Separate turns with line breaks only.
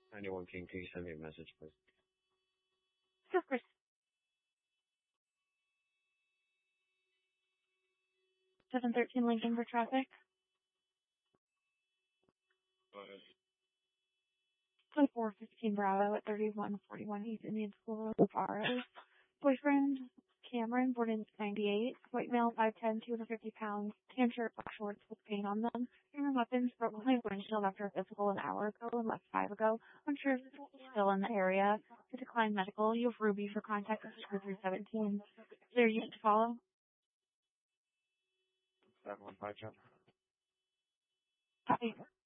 91 King, can you send me a message, please?
Of course. 713 Lincoln for traffic. 415 Bravo at 3141 East Indian School, Faro. Boyfriend, Cameron, born in 98. White male, 5'10", 250 pounds. Tan shirt, black shorts with paint on them. Human weapons, broke behind windshield after a physical an hour ago and left 5 ago. Unsure if it's still in the area. To decline medical, you have Ruby for contact with 317. Is there a unit to follow?
715, John.
Copy.